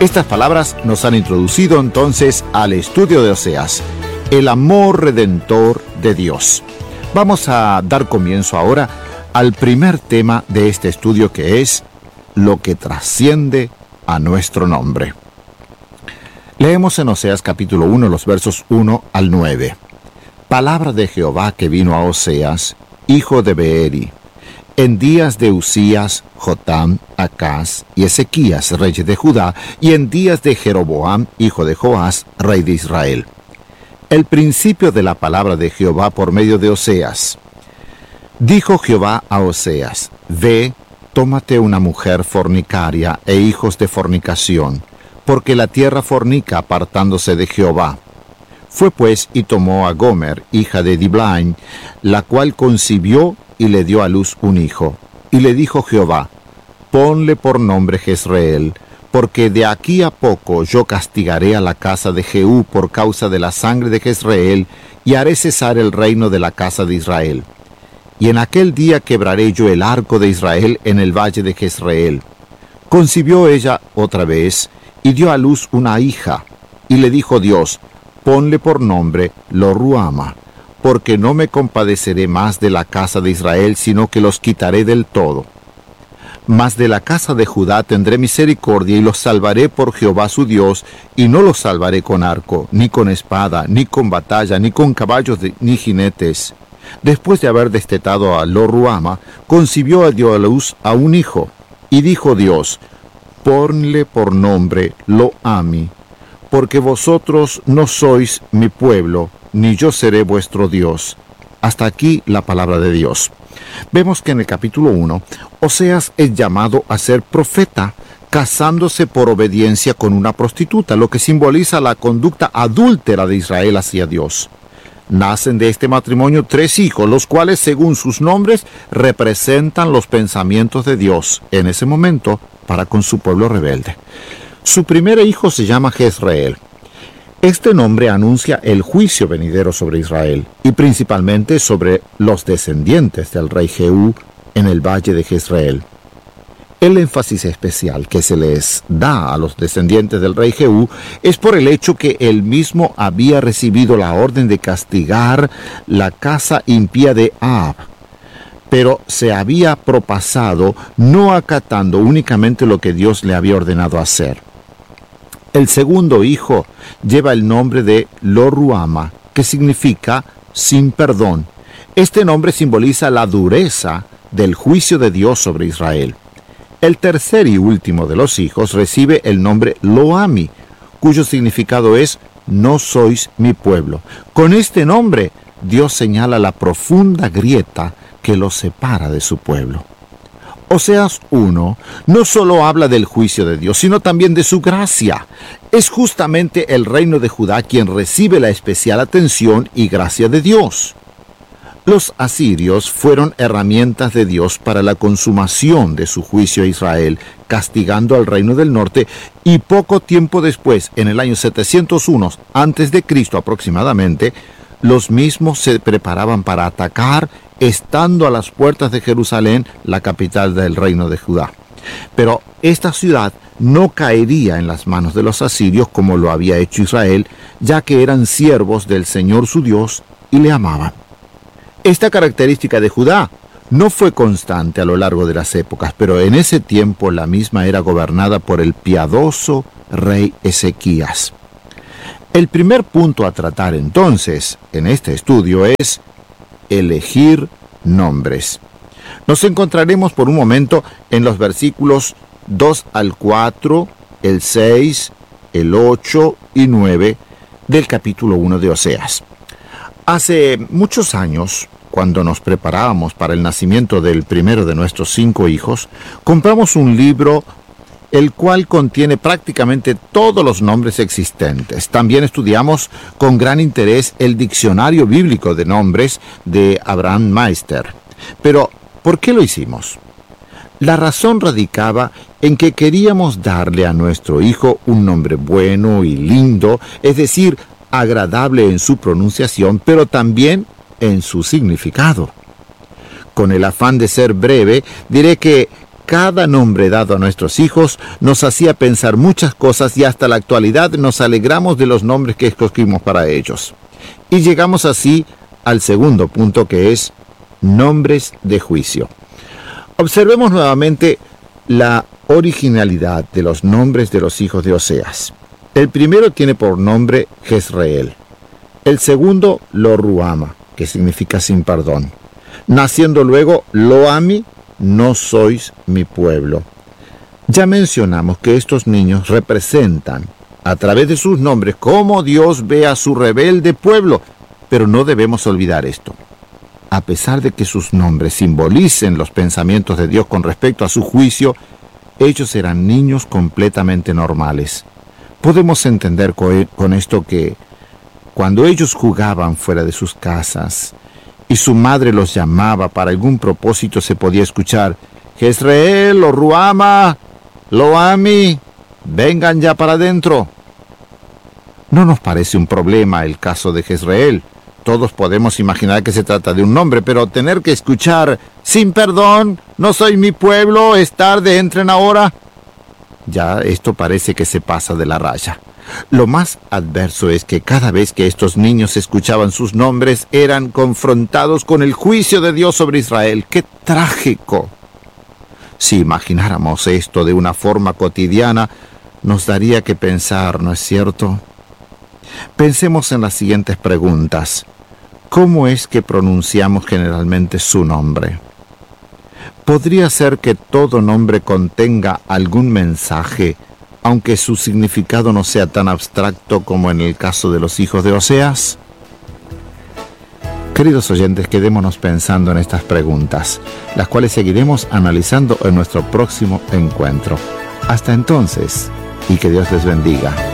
Estas palabras nos han introducido entonces al estudio de Oseas, el amor redentor de Dios. Vamos a dar comienzo ahora al primer tema de este estudio, que es lo que trasciende a nuestro nombre. Leemos en Oseas capítulo 1 los versos 1 al 9. Palabra de Jehová que vino a Oseas, hijo de Beeri, en días de Usías, Jotam, Acaz y Ezequías, reyes de Judá, y en días de Jeroboam, hijo de Joás, rey de Israel. El principio de la palabra de Jehová por medio de Oseas. Dijo Jehová a Oseas: Ve, tómate una mujer fornicaria e hijos de fornicación, porque la tierra fornica apartándose de Jehová. Fue pues y tomó a Gomer, hija de Diblaim, la cual concibió y le dio a luz un hijo. Y le dijo Jehová: Ponle por nombre Jezreel, porque de aquí a poco yo castigaré a la casa de Jehú por causa de la sangre de Jezreel, y haré cesar el reino de la casa de Israel. Y en aquel día quebraré yo el arco de Israel en el valle de Jezreel. Concibió ella otra vez, y dio a luz una hija. Y le dijo Dios: Ponle por nombre Lo-ruama, porque no me compadeceré más de la casa de Israel, sino que los quitaré del todo. Mas de la casa de Judá tendré misericordia, y los salvaré por Jehová su Dios, y no los salvaré con arco, ni con espada, ni con batalla, ni con caballos, ni jinetes. Después de haber destetado a Lo-ruama, concibió y dio a luz a un hijo. Y dijo Dios: Ponle por nombre Lo-ami, porque vosotros no sois mi pueblo, ni yo seré vuestro Dios. Hasta aquí la palabra de Dios. Vemos que en el capítulo 1, Oseas es llamado a ser profeta, casándose por obediencia con una prostituta, lo que simboliza la conducta adúltera de Israel hacia Dios. Nacen de este matrimonio 3 hijos, los cuales, según sus nombres, representan los pensamientos de Dios en ese momento para con su pueblo rebelde. Su primer hijo se llama Jezreel. Este nombre anuncia el juicio venidero sobre Israel, y principalmente sobre los descendientes del rey Jehú en el valle de Jezreel. El énfasis especial que se les da a los descendientes del rey Jehú es por el hecho que él mismo había recibido la orden de castigar la casa impía de Ahab, pero se había propasado no acatando únicamente lo que Dios le había ordenado hacer. El segundo hijo lleva el nombre de Lo-ruama, que significa sin perdón. Este nombre simboliza la dureza del juicio de Dios sobre Israel. El tercer y último de los hijos recibe el nombre Lo-ami, cuyo significado es no sois mi pueblo. Con este nombre, Dios señala la profunda grieta que los separa de su pueblo. Oseas 1 no solo habla del juicio de Dios, sino también de su gracia. Es justamente el reino de Judá quien recibe la especial atención y gracia de Dios. Los asirios fueron herramientas de Dios para la consumación de su juicio a Israel, castigando al reino del norte, y poco tiempo después, en el año 701 a.C. aproximadamente, los mismos se preparaban para atacar, estando a las puertas de Jerusalén, la capital del reino de Judá. Pero esta ciudad no caería en las manos de los asirios como lo había hecho Israel, ya que eran siervos del Señor su Dios y le amaban. Esta característica de Judá no fue constante a lo largo de las épocas, pero en ese tiempo la misma era gobernada por el piadoso rey Ezequías. El primer punto a tratar entonces en este estudio es elegir nombres. Nos encontraremos por un momento en los versículos 2 al 4, el 6, el 8 y 9 del capítulo 1 de Oseas. Hace muchos años, cuando nos preparábamos para el nacimiento del primero de nuestros 5 hijos, compramos un libro el cual contiene prácticamente todos los nombres existentes. También estudiamos con gran interés el diccionario bíblico de nombres de Abraham Meister. Pero, ¿por qué lo hicimos? La razón radicaba en que queríamos darle a nuestro hijo un nombre bueno y lindo, es decir, agradable en su pronunciación, pero también en su significado. Con el afán de ser breve, diré que cada nombre dado a nuestros hijos nos hacía pensar muchas cosas y hasta la actualidad nos alegramos de los nombres que escogimos para ellos. Y llegamos así al segundo punto, que es nombres de juicio. Observemos nuevamente la originalidad de los nombres de los hijos de Oseas. El primero tiene por nombre Jezreel. El segundo, Lo-ruama, que significa sin perdón. Naciendo luego Lo-ami, no sois mi pueblo. Ya mencionamos que estos niños representan, a través de sus nombres, cómo Dios ve a su rebelde pueblo. Pero no debemos olvidar esto. A pesar de que sus nombres simbolicen los pensamientos de Dios con respecto a su juicio, ellos eran niños completamente normales. Podemos entender con esto que cuando ellos jugaban fuera de sus casas y su madre los llamaba para algún propósito, se podía escuchar: Jezreel, Lo-ruama, Lo-ami, vengan ya para adentro. No nos parece un problema el caso de Jezreel. Todos podemos imaginar que se trata de un nombre, pero tener que escuchar: sin perdón, no soy mi pueblo, es tarde, entren ahora. Ya esto parece que se pasa de la raya. Lo más adverso es que cada vez que estos niños escuchaban sus nombres, eran confrontados con el juicio de Dios sobre Israel. ¡Qué trágico! Si imagináramos esto de una forma cotidiana, nos daría que pensar, ¿no es cierto? Pensemos en las siguientes preguntas. ¿Cómo es que pronunciamos generalmente su nombre? ¿Podría ser que todo nombre contenga algún mensaje, aunque su significado no sea tan abstracto como en el caso de los hijos de Oseas? Queridos oyentes, quedémonos pensando en estas preguntas, las cuales seguiremos analizando en nuestro próximo encuentro. Hasta entonces, y que Dios les bendiga.